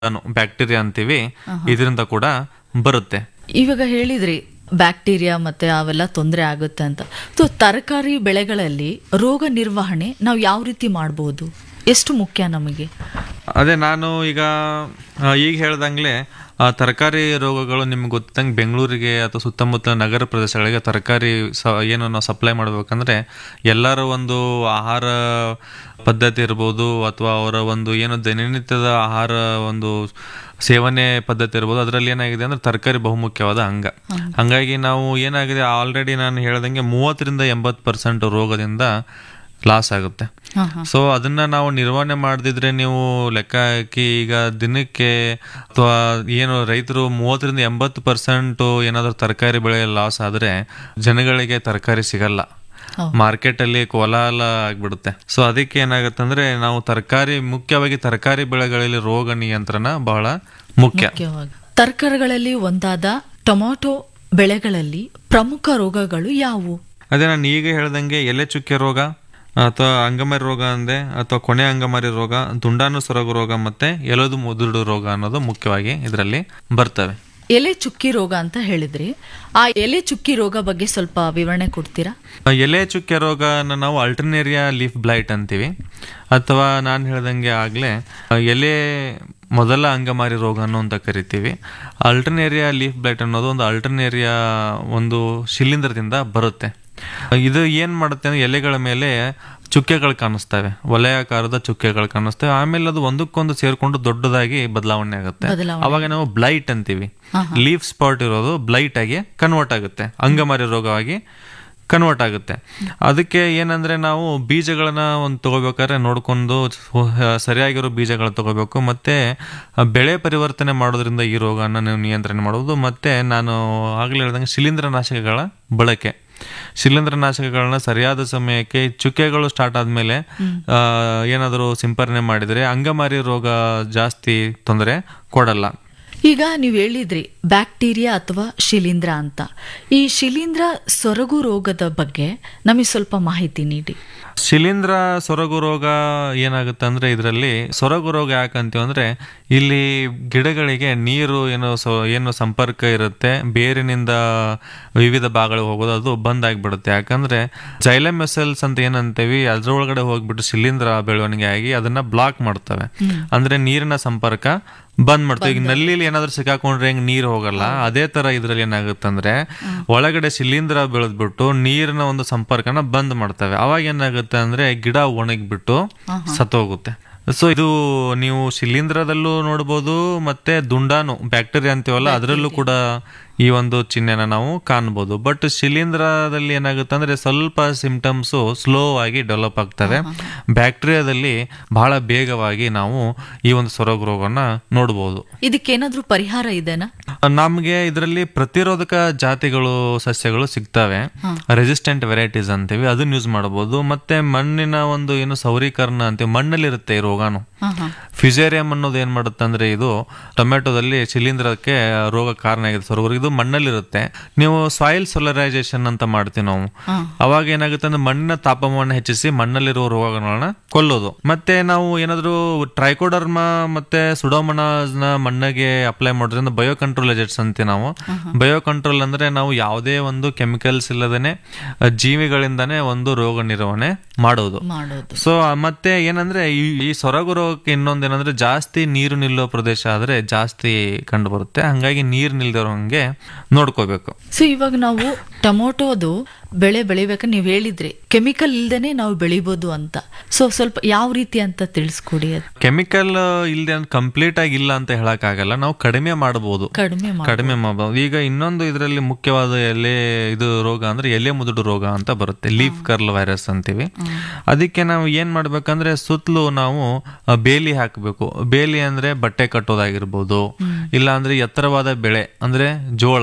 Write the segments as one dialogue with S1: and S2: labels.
S1: Bacteria ಅಂತೀವಿ, ಇದರಿಂದ ಕೂಡ ಬರುತ್ತೆ.
S2: ಇವಾಗ ಹೇಳಿದ್ರಿ ಬ್ಯಾಕ್ಟೀರಿಯಾ ಮತ್ತೆ ಅವೆಲ್ಲ ತೊಂದರೆ ಆಗುತ್ತೆ ಅಂತ. ಸೊ ತರಕಾರಿ ಬೆಳೆಗಳಲ್ಲಿ ರೋಗ ನಿರ್ವಹಣೆ ನಾವು ಯಾವ ರೀತಿ ಮಾಡಬಹುದು, ಎಷ್ಟು ಮುಖ್ಯ ನಮಗೆ?
S1: ಅದೇ ನಾನು ಈಗ ಹೇಳ್ದಂಗ್ಲೆ ತರಕಾರಿ ರೋಗಗಳು ನಿಮ್ಗೆ ಗೊತ್ತಂಗೆ ಬೆಂಗಳೂರಿಗೆ ಅಥವಾ ಸುತ್ತಮುತ್ತ ನಗರ ಪ್ರದೇಶಗಳಿಗೆ ತರಕಾರಿ ಏನು ನಾವು ಸಪ್ಲೈ ಮಾಡ್ಬೇಕಂದ್ರೆ ಎಲ್ಲರ ಒಂದು ಆಹಾರ ಪದ್ಧತಿ ಇರ್ಬೋದು ಅಥವಾ ಅವರ ಒಂದು ಏನು ದಿನನಿತ್ಯದ ಆಹಾರ ಒಂದು ಸೇವನೆ ಪದ್ಧತಿ ಇರ್ಬೋದು, ಅದರಲ್ಲಿ ಏನಾಗಿದೆ ಅಂದ್ರೆ ತರಕಾರಿ ಬಹುಮುಖ್ಯವಾದ ಅಂಗ. ಹಂಗಾಗಿ ನಾವು ಏನಾಗಿದೆ ಆಲ್ರೆಡಿ ನಾನು ಹೇಳ್ದಂಗೆ 30-80% ರೋಗದಿಂದ ಲಾಸ್ ಆಗುತ್ತೆ. ಸೊ ಅದನ್ನ ನಾವು ನಿರ್ವಹಣೆ ಮಾಡದಿದ್ರೆ ನೀವು ಲೆಕ್ಕ ಹಾಕಿ ಈಗ ದಿನಕ್ಕೆ ಅಥವಾ ಏನು ರೈತರು 30-80% ಏನಾದರೂ ತರಕಾರಿ ಬೆಳೆ ಲಾಸ್ ಆದ್ರೆ ಜನಗಳಿಗೆ ತರಕಾರಿ ಸಿಗಲ್ಲ, ಮಾರ್ಕೆಟ್ ಅಲ್ಲಿ ಕೋಲಾಹಲ ಆಗ್ಬಿಡುತ್ತೆ. ಸೊ ಅದಕ್ಕೆ ಏನಾಗುತ್ತೆ ಅಂದ್ರೆ ನಾವು ಮುಖ್ಯವಾಗಿ ತರಕಾರಿ ಬೆಳೆಗಳಲ್ಲಿ ರೋಗ ನಿಯಂತ್ರಣ ಬಹಳ ಮುಖ್ಯ.
S2: ತರಕಾರಿಗಳಲ್ಲಿ ಒಂದಾದ ಟೊಮಾಟೊ ಬೆಳೆಗಳಲ್ಲಿ ಪ್ರಮುಖ ರೋಗಗಳು ಯಾವುವು?
S1: ಅದೇ ನಾನು ಈಗ ಹೇಳ್ದಂಗೆ ಎಲೆ ಚುಕ್ಕೆ ರೋಗ ಅಥವಾ ಅಂಗಮಾರಿ ರೋಗ ಅಂದೆ ಅಥವಾ ಕೊನೆ ಅಂಗಮಾರಿ ರೋಗ, ದುಂಡಾಣು ಸೊರಗು ರೋಗ ಮತ್ತೆ ಎಲೆದು ಮುದುಡು ರೋಗ ಅನ್ನೋದು ಮುಖ್ಯವಾಗಿ ಇದರಲ್ಲಿ ಬರ್ತವೆ.
S2: ಎಲೆ ಚುಕ್ಕಿ ರೋಗ ಅಂತ ಹೇಳಿದ್ರಿ, ಆ ಎಲೆ ಚುಕ್ಕಿ ರೋಗ ಬಗ್ಗೆ ಸ್ವಲ್ಪ ವಿವರಣೆ ಕೊಡ್ತೀರಾ?
S1: ಎಲೆ ಚುಕ್ಕೆ ರೋಗನ ನಾವು ಅಲ್ಟರ್ನೇರಿಯಾ ಲೀಫ್ ಬ್ಲೈಟ್ ಅಂತೀವಿ, ಅಥವಾ ನಾನು ಹೇಳ್ದಂಗೆ ಆಗ್ಲೇ ಎಲೆ ಮೊದಲ ಅಂಗಮಾರಿ ರೋಗ ಅಂತ ಕರಿತೀವಿ. ಅಲ್ಟರ್ನೇರಿಯಾ ಲೀಫ್ ಬ್ಲೈಟ್ ಅನ್ನೋದು ಒಂದು ಅಲ್ಟರ್ನೇರಿಯಾ ಒಂದು ಶಿಲೀಂಧ್ರದಿಂದ ಬರುತ್ತೆ. ಇದು ಏನ್ ಮಾಡುತ್ತೆ ಅಂದ್ರೆ ಎಲೆಗಳ ಮೇಲೆ ಚುಕ್ಕೆಗಳು ಕಾಣಿಸ್ತವೆ, ವಲಯಾಕಾರದ ಚುಕ್ಕೆಗಳು ಕಾಣಿಸ್ತವೆ. ಆಮೇಲೆ ಅದು ಒಂದಕ್ಕೊಂದು ಸೇರ್ಕೊಂಡು ದೊಡ್ಡದಾಗಿ ಬದಲಾವಣೆ ಆಗುತ್ತೆ. ಅವಾಗ ನಾವು ಬ್ಲೈಟ್ ಅಂತೀವಿ. ಲೀಫ್ ಸ್ಪಾಟ್ ಇರೋದು ಬ್ಲೈಟ್ ಆಗಿ ಕನ್ವರ್ಟ್ ಆಗುತ್ತೆ, ಅಂಗಮಾರಿ ರೋಗವಾಗಿ ಕನ್ವರ್ಟ್ ಆಗುತ್ತೆ. ಅದಕ್ಕೆ ಏನಂದ್ರೆ ನಾವು ಬೀಜಗಳನ್ನ ಒಂದು ತಗೋಬೇಕಾದ್ರೆ ನೋಡ್ಕೊಂಡು ಸರಿಯಾಗಿರೋ ಬೀಜಗಳನ್ನ ತಗೋಬೇಕು. ಮತ್ತೆ ಬೆಳೆ ಪರಿವರ್ತನೆ ಮಾಡೋದ್ರಿಂದ ಈ ರೋಗನ ನೀವು ನಿಯಂತ್ರಣ ಮಾಡೋದು. ಮತ್ತೆ ನಾನು ಆಗ್ಲೇ ಹೇಳ್ದಂಗೆ ಶಿಲೀಂಧ್ರನಾಶಕಗಳ ಬಳಕೆ, ಶಿಲೀಂಧ್ರನಾಶಕಗಳನ್ನ ಸರಿಯಾದ ಸಮಯಕ್ಕೆ ಚುಕ್ಕೆಗಳು ಸ್ಟಾರ್ಟ್ ಆದ್ಮೇಲೆ ಏನಾದರೂ ಸಿಂಪರಣೆ ಮಾಡಿದ್ರೆ ಅಂಗಮಾರಿ ರೋಗ ಜಾಸ್ತಿ ತೊಂದರೆ ಕೊಡಲ್ಲ.
S2: ಈಗ ನೀವು ಹೇಳಿದ್ರಿ ಬ್ಯಾಕ್ಟೀರಿಯಾ ಅಥವಾ ಶಿಲೀಂಧ್ರ ಅಂತ. ಈ ಶಿಲೀಂಧ್ರ ಸೊರಗು ರೋಗದ ಬಗ್ಗೆ ನಮಗೆ ಸ್ವಲ್ಪ ಮಾಹಿತಿ ನೀಡಿ.
S1: ಶಿಲೀಂಧ್ರ ಸೊರಗು ರೋಗ ಏನಾಗುತ್ತೆ ಅಂದ್ರೆ ಇದರಲ್ಲಿ ಸೊರಗು ರೋಗ ಯಾಕಂತೀವಿ ಅಂದ್ರೆ ಇಲ್ಲಿ ಗಿಡಗಳಿಗೆ ನೀರು ಏನು ಸಂಪರ್ಕ ಇರುತ್ತೆ ಬೇರಿನಿಂದ ವಿವಿಧ ಭಾಗಗಳಿಗೆ ಹೋಗೋದು ಅದು ಬಂದ್ ಆಗಿಬಿಡುತ್ತೆ. ಯಾಕಂದ್ರೆ ಜೈಲಮ್ ವೆಸಲ್ಸ್ ಅಂತ ಏನಂತೀವಿ ಅದ್ರೊಳಗಡೆ ಹೋಗ್ಬಿಟ್ಟು ಶಿಲೀಂಧ್ರ ಬೆಳವಣಿಗೆ ಆಗಿ ಅದನ್ನ ಬ್ಲಾಕ್ ಮಾಡ್ತವೆ. ಅಂದ್ರೆ ನೀರಿನ ಸಂಪರ್ಕ ಬಂದ್ ಮಾಡ್ತೇವೆ. ಈಗ ನಲ್ಲಿಲಿ ಏನಾದ್ರು ಸಿಕ್ಕಾಕೊಂಡ್ರೆ ಹೆಂಗ್ ನೀರ್ ಹೋಗಲ್ಲ, ಅದೇ ತರ ಇದ್ರಲ್ಲಿ ಏನಾಗುತ್ತೆ ಅಂದ್ರೆ ಒಳಗಡೆ ಶಿಲೀಂಧ್ರ ಬೆಳೆದ್ಬಿಟ್ಟು ನೀರಿನ ಒಂದು ಸಂಪರ್ಕನ ಬಂದ್ ಮಾಡ್ತವೆ. ಅವಾಗ ಏನಾಗುತ್ತೆ ಅಂದ್ರೆ ಗಿಡ ಒಣಗಿಬಿಟ್ಟು ಸತ್ತೋಗುತ್ತೆ. ಸೊ ಇದು ನೀವು ಶಿಲೀಂಧ್ರದಲ್ಲೂ ನೋಡ್ಬೋದು, ಮತ್ತೆ ದುಂಡಾಣು ಬ್ಯಾಕ್ಟೀರಿಯಾ ಅಂತೀವಲ್ಲ ಅದರಲ್ಲೂ ಕೂಡ ಈ ಒಂದು ಚಿಹ್ನೆನ ನಾವು ಕಾಣ್ಬೋದು. ಬಟ್ ಶಿಲೀಂಧ್ರದಲ್ಲಿ ಏನಾಗುತ್ತೆ ಅಂದ್ರೆ ಸ್ವಲ್ಪ ಸಿಂಪ್ಟಮ್ಸ್ ಸ್ಲೋ ಆಗಿ ಡೆವಲಪ್ ಆಗ್ತವೆ. ಬ್ಯಾಕ್ಟೀರಿಯಾದಲ್ಲಿ ಬಹಳ ಬೇಗವಾಗಿ ನಾವು ಈ ಒಂದು ಸೊರಗು ರೋಗನ ನೋಡ್ಬೋದು.
S2: ಇದಕ್ಕೇನಾದ್ರೂ ಪರಿಹಾರ ಇದೆನಾ?
S1: ನಮ್ಗೆ ಇದರಲ್ಲಿ ಪ್ರತಿರೋಧಕ ಜಾತಿಗಳು ಸಸ್ಯಗಳು ಸಿಗ್ತವೆ, ರೆಸಿಸ್ಟೆಂಟ್ ವೆರೈಟೀಸ್ ಅಂತೀವಿ, ಅದನ್ನ ಯೂಸ್ ಮಾಡಬಹುದು. ಮತ್ತೆ ಮಣ್ಣಿನ ಒಂದು ಏನು ಸೌರೀಕರಣ ಅಂತೀವಿ, ಮಣ್ಣಲ್ಲಿರುತ್ತೆ ಈ ರೋಗಾನು. ಫ್ಯುಸೇರಿಯಂ ಅನ್ನೋದು ಏನ್ ಮಾಡುತ್ತೆ ಅಂದ್ರೆ ಇದು ಟೊಮೆಟೊದಲ್ಲಿ ಶಿಲೀಂಧ್ರಕ್ಕೆ ರೋಗ ಕಾರಣ ಆಗಿದೆ ಸೊರಗು. ಇದು ಮಣ್ಣಲ್ಲಿರುತ್ತೆ. ನೀವು ಸಾಯಿಲ್ ಸೋಲರೈಸೇಷನ್ ಅಂತ ಮಾಡ್ತೀವಿ ನಾವು. ಅವಾಗ ಏನಾಗುತ್ತೆ ಅಂದ್ರೆ ಮಣ್ಣಿನ ತಾಪಮಾನ ಹೆಚ್ಚಿಸಿ ಮಣ್ಣಲ್ಲಿರುವ ರೋಗಗಳನ್ನ ಕೊಲ್ಲೋದು. ಮತ್ತೆ ನಾವು ಏನಾದ್ರು ಟ್ರೈಕೋಡರ್ಮ ಮತ್ತೆ ಸುಡೋಮನಾಸ್ ನ ಮಣ್ಣಿಗೆ ಅಪ್ಲೈ ಮಾಡೋದ್ರಿಂದ ಬಯೋ ಕಂಟ್ರೋಲ್ ಏಜೆಂಟ್ಸ್ ಅಂತೀವಿ ನಾವು. ಬಯೋ ಕಂಟ್ರೋಲ್ ಅಂದ್ರೆ ನಾವು ಯಾವುದೇ ಒಂದು ಕೆಮಿಕಲ್ಸ್ ಇಲ್ಲದೇನೆ ಜೀವಿಗಳಿಂದಾನೇ ಒಂದು ರೋಗ ನಿರ್ವಹಣೆ ಮಾಡೋದು. ಸೊ ಮತ್ತೆ ಏನಂದ್ರೆ ಈ ಸೊರಗು ರೋಗಕ್ಕೆ ಇನ್ನೊಂದೇನಂದ್ರೆ ಜಾಸ್ತಿ ನೀರು ನಿಲ್ಲೋ ಪ್ರದೇಶ ಆದ್ರೆ ಜಾಸ್ತಿ ಕಂಡು ಬರುತ್ತೆ. ಹಂಗಾಗಿ ನೀರು ನಿಲ್ದಿರೋಂಗೆ ನೋಡ್ಕೋಬೇಕು.
S2: ಸೊ ಇವಾಗ ನಾವು ಟೊಮೊಟೊದು ಬೆಳೆ ಬೆಳಿಬೇಕ ನೀವು ಹೇಳಿದ್ರಿ ಕೆಮಿಕಲ್ ಇಲ್ದೇನೆ ನಾವು ಬೆಳಿಬಹುದು ಅಂತ. ಸೊ ಸ್ವಲ್ಪ ಯಾವ ರೀತಿ ಅಂತ ತಿಳಿಸ್ಕೊಡಿ. ಅದು
S1: ಕೆಮಿಕಲ್ ಇಲ್ದೆ ಕಂಪ್ಲೀಟ್ ಆಗಿ ಇಲ್ಲ ಅಂತ ಹೇಳಕ್ ಆಗಲ್ಲ, ನಾವು ಕಡಿಮೆ ಮಾಡಬಹುದು. ಕಡಿಮೆ ಮಾಡಬಹುದು. ಈಗ ಇನ್ನೊಂದು ಇದರಲ್ಲಿ ಮುಖ್ಯವಾದ ಇದು ರೋಗ ಅಂದ್ರೆ ಎಲೆ ಮುದುಡು ರೋಗ ಅಂತ ಬರುತ್ತೆ, ಲೀಫ್ ಕರ್ಲ್ ವೈರಸ್ ಅಂತೀವಿ. ಅದಕ್ಕೆ ನಾವು ಏನ್ ಮಾಡ್ಬೇಕಂದ್ರೆ ಸುತ್ತಲೂ ನಾವು ಬೇಲಿ ಹಾಕಬೇಕು. ಬೇಲಿ ಅಂದ್ರೆ ಬಟ್ಟೆ ಕಟ್ಟೋದಾಗಿರ್ಬೋದು, ಇಲ್ಲ ಅಂದ್ರೆ ಎತ್ತರವಾದ ಬೆಳೆ ಅಂದ್ರೆ ಜೋಳ,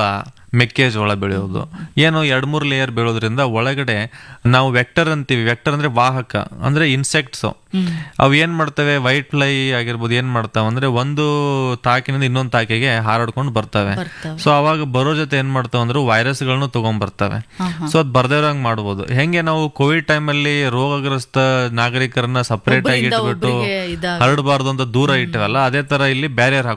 S1: ಮೆಕ್ಕೆಜೋಳ ಬೆಳೆಯೋದು, ಏನು 2-3 ಲೇಯರ್ ಬೆಳೆಯೋದ್ರಿಂದ ಒಳಗಡೆ ನಾವು ವೆಕ್ಟರ್ ಅಂತೀವಿ. ವೆಕ್ಟರ್ ಅಂದ್ರೆ ವಾಹಕ, ಅಂದ್ರೆ ಇನ್ಸೆಕ್ಟ್ಸ್. ಅವು ಏನ್ ಮಾಡ್ತವೆ, ವೈಟ್ ಫ್ಲೈ ಆಗಿರ್ಬೋದು, ಏನ್ ಮಾಡ್ತಾವ ಅಂದ್ರೆ ಒಂದು ತಾಕಿನಿಂದ ಇನ್ನೊಂದು ತಾಕಿಗೆ ಹಾರಾಡ್ಕೊಂಡು ಬರ್ತವೆ. ಸೊ ಅವಾಗ ಬರೋ ಜೊತೆ ಏನ್ ಮಾಡ್ತಾವ ಅಂದ್ರೆ ವೈರಸ್ಗಳನ್ನು ತಗೊಂಡ್ ಬರ್ತವೆ. ಸೊ ಅದ್ ಬರ್ದೇರಂಗ್ ಮಾಡ್ಬೋದು. ಹೆಂಗೆ ನಾವು ಕೋವಿಡ್ ಟೈಮಲ್ಲಿ ರೋಗಗ್ರಸ್ತ ನಾಗರಿಕರನ್ನ ಸಪರೇಟ್ ಆಗಿ ಇಟ್ಬಿಟ್ಟು ಹರಡಬಾರ್ದು ಅಂತ ದೂರ ಇಟ್ಟವಲ್ಲ, ಅದೇ ತರ ಇಲ್ಲಿ ಬ್ಯಾರಿಯರ್